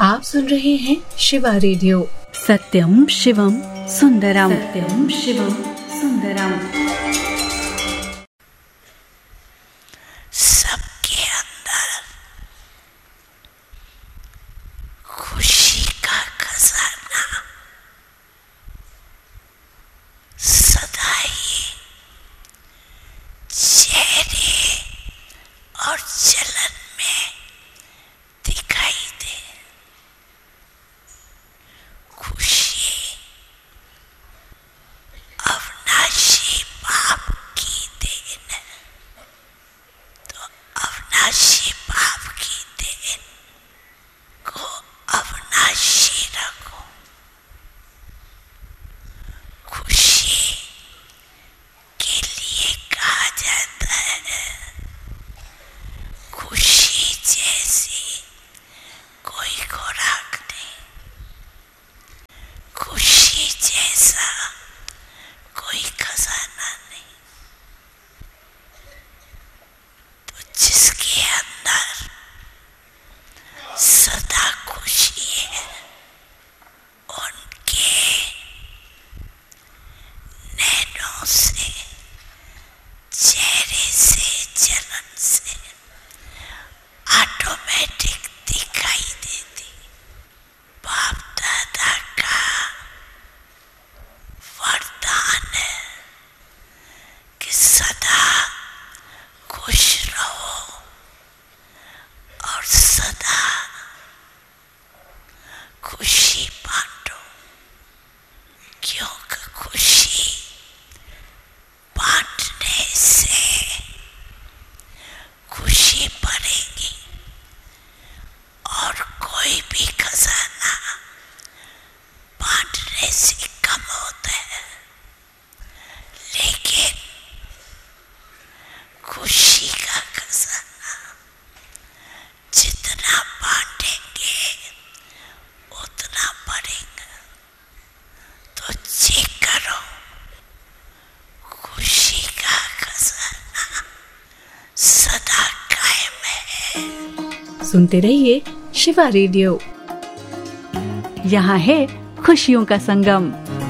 आप सुन रहे हैं शिवा रेडियो। सत्यम शिवम सुंदरम, सत्यम शिवम सुंदरम। सबके अंदर खुशी का खजाना सदा ही चेहरे और चलन में दिखाई दे। खुशी अविनाशी बाप की देन है, तो अविनाशी बाप की देन को अविनाशी रखो। खुशी के लिए कहा जाता है, खुशी जैसी कोई खुराक नहीं, खुशी जैसा कोई खजाना नहीं। तो जिसके अंदर सदा खुशी है, उनके नैनों से, चेहरे से, चलन से ऑटोमेटिक दिखाई देती। बाप दादा का वरदान है कि सदा खुश रहो और सदा खुशी बांटो, क्योंकि खुशी बांटने से खुशी बढ़ेगी। और कोई भी खजाना बांटने से कम होता है, लेकिन खुशी का खजाना जितना बांटेंगे उतना बढ़ेगा। तो चेक करो, खुशी का खजाना सदा कायम है। सुनते रहिए शिवा रेडियो। यहाँ है खुशियों का संगम।